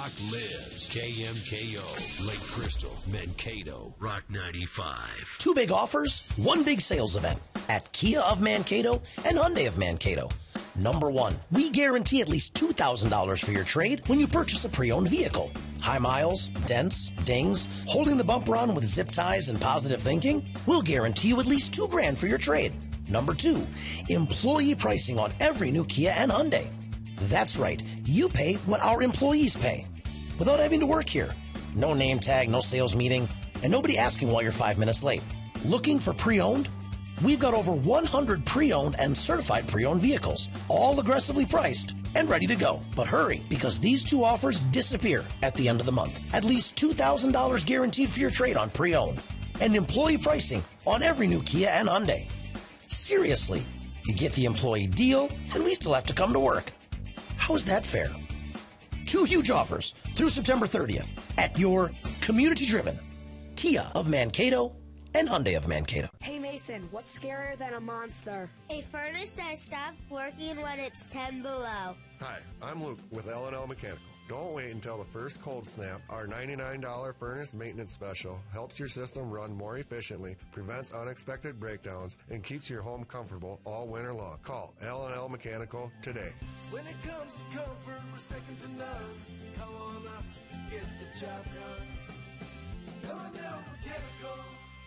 Rock lives. KMKO, Lake Crystal, Mankato, Rock 95. Two big offers, one big sales event at Kia of Mankato and Hyundai of Mankato. Number one, we guarantee at least $2,000 for your trade when you purchase a pre-owned vehicle. High miles, dents, dings, holding the bumper on with zip ties and positive thinking? We'll guarantee you at least $2,000 for your trade. Number two, employee pricing on every new Kia and Hyundai. That's right, you pay what our employees pay without having to work here. No name tag, no sales meeting, and nobody asking why you're 5 minutes late. Looking for pre-owned? We've got over 100 pre-owned and certified pre-owned vehicles, all aggressively priced and ready to go. But hurry, because these two offers disappear at the end of the month. At least $2,000 guaranteed for your trade on pre-owned, and employee pricing on every new Kia and Hyundai. Seriously, you get the employee deal, and we still have to come to work. How is that fair? Two huge offers through September 30th at your community-driven Kia of Mankato and Hyundai of Mankato. Hey Mason, what's scarier than a monster? A furnace that stops working when it's 10 below. Hi, I'm Luke with L&L Mechanical. Don't wait until the first cold snap. Our $99 furnace maintenance special helps your system run more efficiently, prevents unexpected breakdowns, and keeps your home comfortable all winter long. Call L&L Mechanical today. When it comes to comfort, we're second to none. Call on us to get the job done. L&L Mechanical.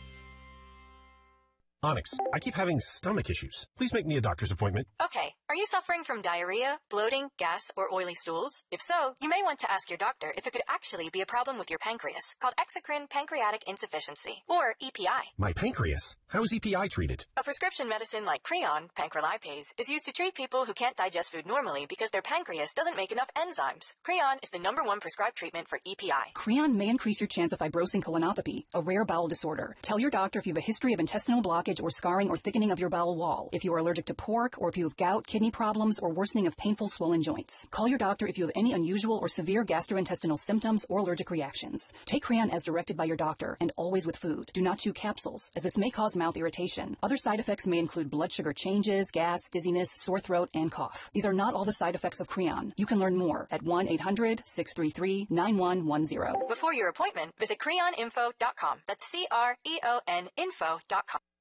Onyx, I keep having stomach issues. Please make me a doctor's appointment. Okay. Are you suffering from diarrhea, bloating, gas, or oily stools? If so, you may want to ask your doctor if it could actually be a problem with your pancreas, called exocrine pancreatic insufficiency, or EPI. My pancreas? How is EPI treated? A prescription medicine like Creon, pancrelipase, is used to treat people who can't digest food normally because their pancreas doesn't make enough enzymes. Creon is the #1 prescribed treatment for EPI. Creon may increase your chance of fibrosing colonopathy, a rare bowel disorder. Tell your doctor if you have a history of intestinal blockage or scarring or thickening of your bowel wall, if you are allergic to pork, or if you have gout, kidney problems, or worsening of painful swollen joints. Call your doctor if you have any unusual or severe gastrointestinal symptoms or allergic reactions. Take Creon as directed by your doctor, and always with food. Do not chew capsules, as this may cause mouth irritation. Other side effects may include blood sugar changes, gas, dizziness, sore throat, and cough. These are not all the side effects of Creon. You can learn more at 1-800-633-9110. Before your appointment, visit creoninfo.com. That's CREON info.com.